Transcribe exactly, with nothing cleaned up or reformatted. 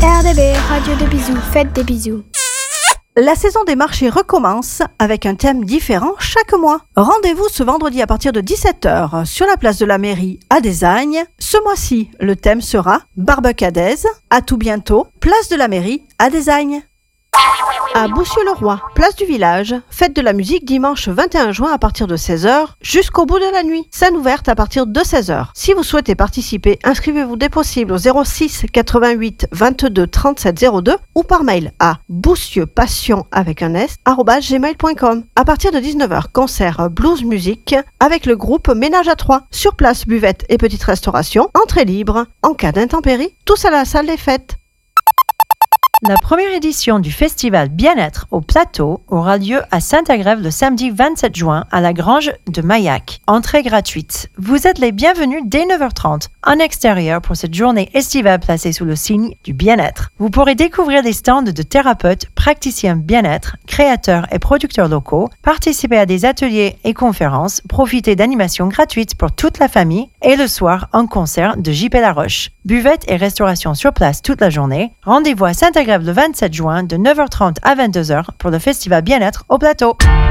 R D B, radio de bisous, faites des bisous. La saison des marchés recommence avec un thème différent chaque mois. Rendez-vous ce vendredi à partir de dix-sept heures sur la place de la mairie à Desagnes. Ce mois-ci, le thème sera Barbecue à Dez. À tout bientôt, place de la mairie à Desagnes. À Boussieu-le-Roi, place du village, fête de la musique dimanche vingt et un juin à partir de seize heures jusqu'au bout de la nuit. Scène ouverte à partir de seize heures. Si vous souhaitez participer, inscrivez-vous dès possible au zéro six quatre-vingt-huit vingt-deux trente-sept zéro deux ou par mail à boussieuxpassion avec un s arobase gmail point com. À partir de dix-neuf heures, concert blues musique avec le groupe Ménage à trois. Sur place, buvette et petite restauration, entrée libre. En cas d'intempéries, tous à la salle des fêtes. La première édition du festival Bien-être au Plateau aura lieu à Saint-Agrève le samedi vingt-sept juin à la Grange de Maillac. Entrée gratuite. Vous êtes les bienvenus dès neuf heures trente en extérieur pour cette journée estivale placée sous le signe du bien-être. Vous pourrez découvrir des stands de thérapeutes, praticiens bien-être, créateurs et producteurs locaux, participer à des ateliers et conférences, profiter d'animations gratuites pour toute la famille et le soir, un concert de J P Laroche. Buvette et restauration sur place toute la journée. Rendez-vous à Saint-Agrève le vingt-sept juin de neuf heures trente à vingt-deux heures pour le festival Bien-être au Plateau.